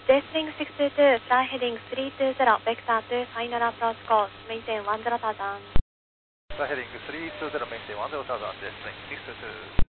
Jetstream 622, fly heading 320, vector to final approach course, maintain 10,000. Fly heading 320, maintain 10,000, Jetstream 622.